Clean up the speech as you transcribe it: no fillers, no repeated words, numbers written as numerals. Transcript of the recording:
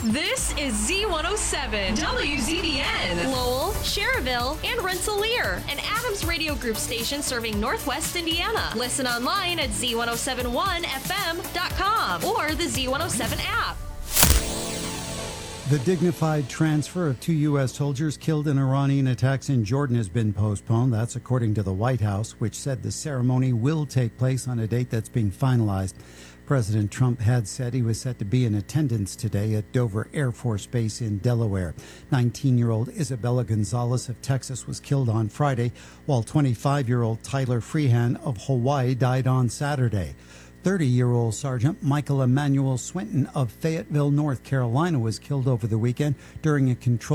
This is Z107, WZBN, Lowell, Cherville, and Rensselaer, an Adams Radio Group station serving Northwest Indiana. Listen online at Z1071FM.com or the Z107 app. The dignified transfer of 2 U.S. soldiers killed in Iranian attacks in Jordan has been postponed. That's according to the White House, which said the ceremony will take place on a date that's being finalized. President Trump had said he was set to be in attendance today at Dover Air Force Base in Delaware. 19-year-old Isabella Gonzalez of Texas was killed on Friday, while 25-year-old Tyler Freehan of Hawaii died on Saturday. 30-year-old Sergeant Michael Emmanuel Swinton of Fayetteville, North Carolina, was killed over the weekend during a controlled